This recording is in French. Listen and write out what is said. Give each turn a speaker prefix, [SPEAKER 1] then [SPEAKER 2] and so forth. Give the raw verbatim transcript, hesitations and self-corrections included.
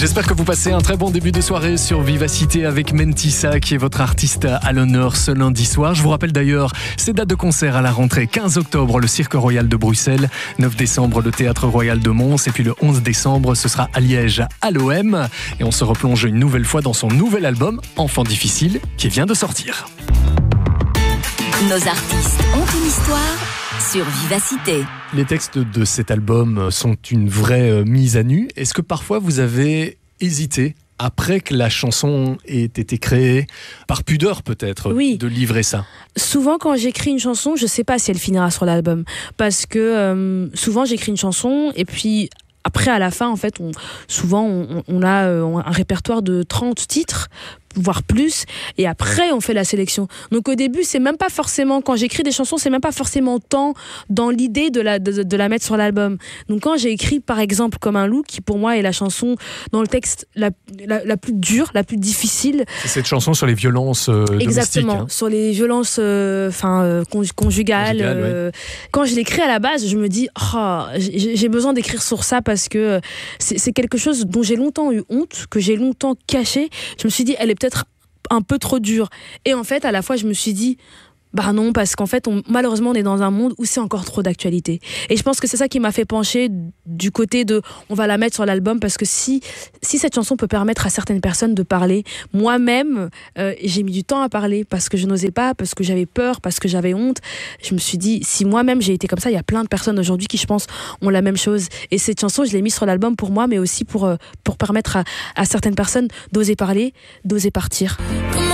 [SPEAKER 1] J'espère que vous passez un très bon début de soirée sur Vivacité avec Mentissa, qui est votre artiste à l'honneur ce lundi soir. Je vous rappelle d'ailleurs ces dates de concert à la rentrée. quinze octobre, le Cirque Royal de Bruxelles. neuf décembre, le Théâtre Royal de Mons. Et puis le onze décembre, ce sera à Liège, à l'O M. Et on se replonge une nouvelle fois dans son nouvel album, Enfant difficile, qui vient de sortir.
[SPEAKER 2] Nos artistes ont une histoire sur Vivacité.
[SPEAKER 1] Les textes de cet album sont une vraie mise à nu. Est-ce que parfois vous avez hésité, après que la chanson ait été créée, par pudeur peut-être,
[SPEAKER 3] oui.
[SPEAKER 1] de livrer ça?
[SPEAKER 3] Souvent quand j'écris une chanson, je sais pas si elle finira sur l'album. Parce que euh, souvent j'écris une chanson et puis après à la fin, en fait, on, souvent on, on a euh, un répertoire de trente titres, voire plus, et après on fait la sélection. Donc au début, c'est même pas forcément, quand j'écris des chansons, c'est même pas forcément tant dans l'idée de la, de, de la mettre sur l'album. Donc quand j'ai écrit par exemple Comme un loup, qui pour moi est la chanson dans le texte la, la, la plus dure, la plus difficile.
[SPEAKER 1] C'est cette chanson sur les violences euh, domestiques.
[SPEAKER 3] Exactement, hein. Sur les violences euh, euh, conjugales. Conjugales euh, ouais. Quand je l'écris à la base, je me dis oh, j'ai, j'ai besoin d'écrire sur ça parce que c'est, c'est quelque chose dont j'ai longtemps eu honte, que j'ai longtemps caché. Je me suis dit, elle est peut-être un peu trop dure. Et en fait, à la fois, je me suis dit, bah non, parce qu'en fait, on, malheureusement, on est dans un monde où c'est encore trop d'actualité. Et je pense que c'est ça qui m'a fait pencher du côté de, on va la mettre sur l'album, parce que si, si cette chanson peut permettre à certaines personnes de parler, moi-même, euh, j'ai mis du temps à parler, parce que je n'osais pas, parce que j'avais peur, parce que j'avais honte. Je me suis dit, si moi-même j'ai été comme ça, il y a plein de personnes aujourd'hui qui, je pense, ont la même chose. Et cette chanson, je l'ai mise sur l'album pour moi, mais aussi pour, euh, pour permettre à, à certaines personnes d'oser parler, d'oser partir.